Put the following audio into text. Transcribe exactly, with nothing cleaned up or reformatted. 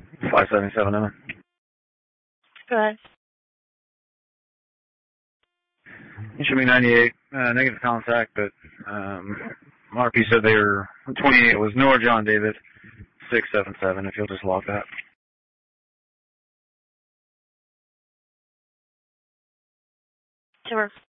five seventy-seven, Emma. Go ahead. It should be ninety-eight, uh, negative contact, but um, R P said they were, twenty-eight was Nora John David, six seven seven, if you'll just log that. Sure.